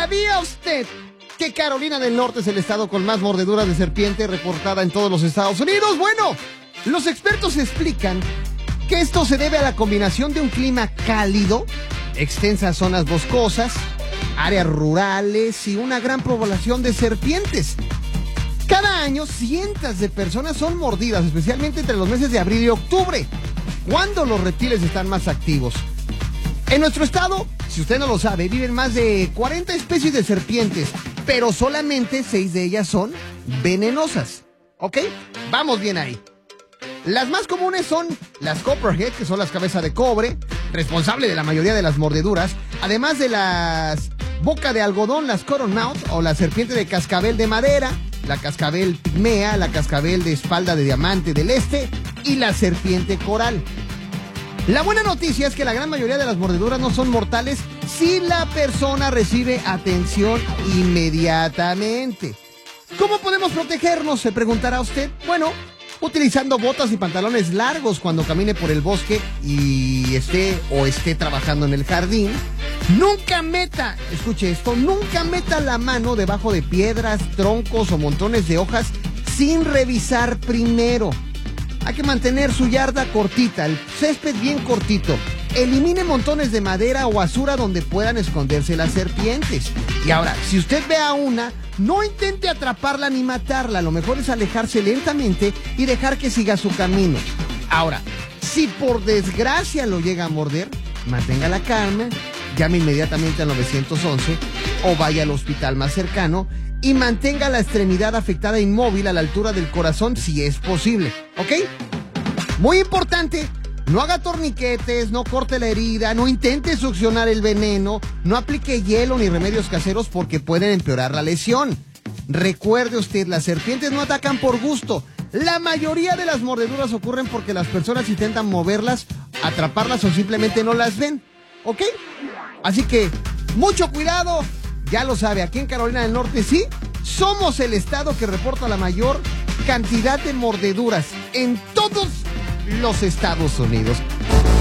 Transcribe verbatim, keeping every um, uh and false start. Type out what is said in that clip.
¿Sabía usted que Carolina del Norte es el estado con más mordeduras de serpiente reportada en todos los Estados Unidos? Bueno, los expertos explican que esto se debe a la combinación de un clima cálido, extensas zonas boscosas, áreas rurales y una gran población de serpientes. Cada año cientos de personas son mordidas, especialmente entre los meses de abril y octubre, cuando los reptiles están más activos. En nuestro estado, si usted no lo sabe, viven más de cuarenta especies de serpientes, pero solamente seis de ellas son venenosas. ¿Ok? Vamos bien ahí. Las más comunes son las copperhead, que son las cabezas de cobre, responsable de la mayoría de las mordeduras, además de las boca de algodón, las cottonmouth, o la serpiente de cascabel de madera, la cascabel pigmea, la cascabel de espalda de diamante del este y la serpiente coral. La buena noticia es que la gran mayoría de las mordeduras no son mortales si la persona recibe atención inmediatamente. ¿Cómo podemos protegernos?, se preguntará usted. Bueno, utilizando botas y pantalones largos cuando camine por el bosque y esté o esté trabajando en el jardín. Nunca meta, escuche esto, nunca meta la mano debajo de piedras, troncos o montones de hojas sin revisar primero. Hay que mantener su yarda cortita, el césped bien cortito. Elimine montones de madera o basura donde puedan esconderse las serpientes. Y ahora, si usted ve a una, no intente atraparla ni matarla. Lo mejor es alejarse lentamente y dejar que siga su camino. Ahora, si por desgracia lo llega a morder, mantenga la calma, llame inmediatamente al nueve once o vaya al hospital más cercano y mantenga la extremidad afectada inmóvil a la altura del corazón si es posible, ¿ok? Muy importante, no haga torniquetes, no corte la herida, no intente succionar el veneno, no aplique hielo ni remedios caseros porque pueden empeorar la lesión. Recuerde usted, las serpientes no atacan por gusto. La mayoría de las mordeduras ocurren porque las personas intentan moverlas, atraparlas o simplemente no las ven, ¿ok? Así que, mucho cuidado. Ya lo sabe, aquí en Carolina del Norte sí, somos el estado que reporta la mayor cantidad de mordeduras en todos los Estados Unidos.